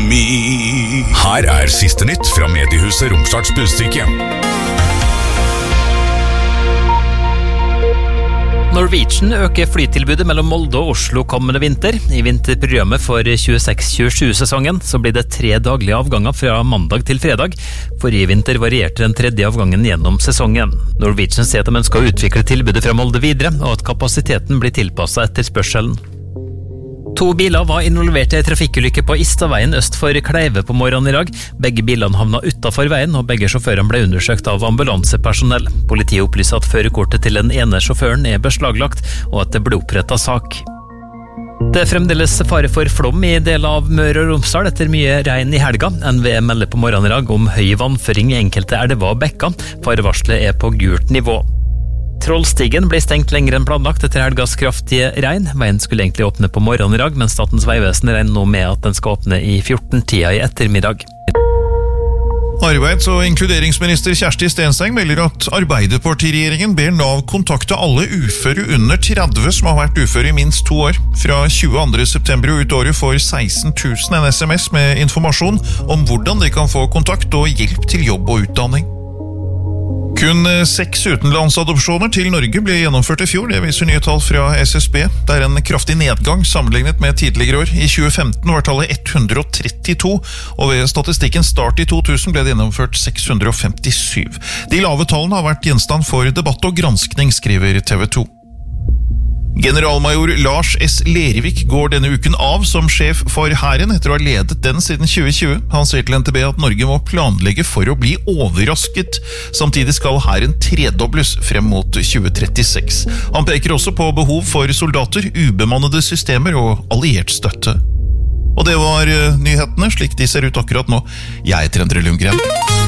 me. Her siste nytt fra mediehuset Romsdals Budstikke. Norwegian øker flytilbudet mellom Molde og Oslo kommende vinter. I vinterprogrammet for 26-27-sesongen så blir det 3 daglige avganger fra mandag til fredag. Forrige vinter varierte den 3. avgangen gjennom sesongen. Norwegian sier at de ønsker å utvikle tilbudet fra Molde videre, og at kapasiteten blir tilpasset etter spørselen. 2 biler var involvert i en trafikkulykke på Istaveien øst for Kleive på morgenen i dag. Begge bilene havna utenfor veien, og begge sjåførene ble undersøkt av ambulansepersonell. Politiet opplyser at førerkortet til den ene sjåføren beslaglagt, og at det ble opprettet sak. Det fremdeles fare for flom i deler av Møre og Romsdal etter mye regn i helga. NVE melder på morgenen i dag om høy vannføring i enkelte elver og bekker. Farevarselet på gult nivå. Trollstigen ble stengt lenger enn planlagt etter helgas kraftige regn. Veien skulle egentlig åpne på morgenen i dag, men Statens vegvesen regner nå med at den skal åpne i 14-tida i ettermiddag. Arbeids- og inkluderingsminister Kjersti Stenseng melder at Arbeiderpartiregjeringen ber Nav kontakte alle uføre under 30 som har vært uføre i minst 2 år. Fra 22. september og ut året får 16 000 en SMS med informasjon om hvordan de kan få kontakt og hjelp til jobb og utdanning. Kun 6 utenlandsadopsjoner til Norge ble gjennomført i fjor, det viser nye tall fra SSB. Det en kraftig nedgang sammenlignet med tidligere år. I 2015 var tallet 132, og ved statistikkens start i 2000 ble det gjennomført 657. De lave tallene har vært gjenstand for debatt og granskning, skriver TV 2. Generalmajor Lars S. Lervik går denne uken av som sjef for Hæren etter å ha ledet den siden 2020. Han sier til NTB at Norge må planlegge for å bli overrasket. Samtidig skal Hæren tredobles frem mot 2036. Han peker også på behov for soldater, ubemannede systemer og alliert støtte. Og det var nyhetene, slik de ser ut akkurat nå. Jeg heter Endre Lundgren.